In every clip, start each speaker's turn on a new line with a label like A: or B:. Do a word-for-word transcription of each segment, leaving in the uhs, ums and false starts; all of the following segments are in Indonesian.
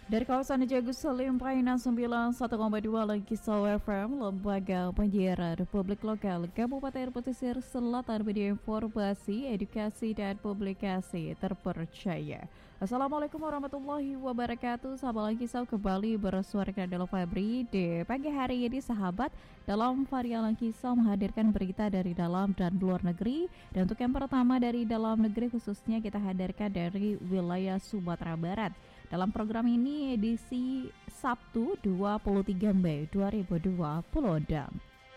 A: Dari kawasan Jagus Salim Painan sembilan puluh satu koma dua Kisau F M, Lembaga Penyiaran Republik Lokal Kabupaten Pesisir Selatan, media informasi, edukasi dan publikasi terpercaya. Assalamualaikum warahmatullahi wabarakatuh. Sahabat Kisau kembali bersuara dengan Febri di pagi hari ini, sahabat. Dalam varian Kisau menghadirkan berita dari dalam dan luar negeri. Dan untuk yang pertama dari dalam negeri, khususnya kita hadirkan dari wilayah Sumatera Barat. Dalam program ini edisi Sabtu dua puluh tiga Mei dua ribu dua puluh enam.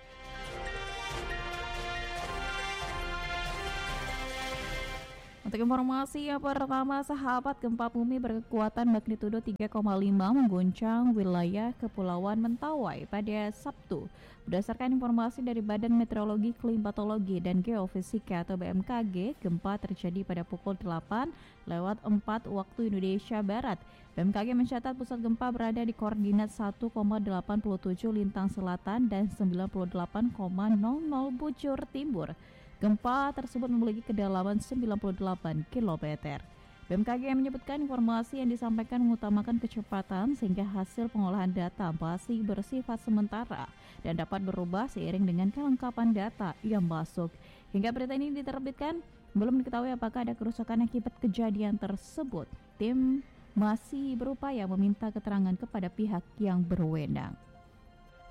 A: Untuk informasi yang pertama, sahabat, gempa bumi berkekuatan magnitudo tiga koma lima mengguncang wilayah Kepulauan Mentawai pada Sabtu. Berdasarkan informasi dari Badan Meteorologi, Klimatologi dan Geofisika atau B M K G, gempa terjadi pada pukul delapan lewat empat waktu Indonesia Barat. B M K G mencatat pusat gempa berada di koordinat satu koma delapan tujuh lintang selatan dan sembilan puluh delapan koma nol nol bujur timur. Gempa tersebut memiliki kedalaman sembilan puluh delapan kilometer. B M K G menyebutkan informasi yang disampaikan mengutamakan kecepatan sehingga hasil pengolahan data masih bersifat sementara dan dapat berubah seiring dengan kelengkapan data yang masuk. Hingga berita ini diterbitkan, belum diketahui apakah ada kerusakan akibat kejadian tersebut. Tim masih berupaya meminta keterangan kepada pihak yang berwenang.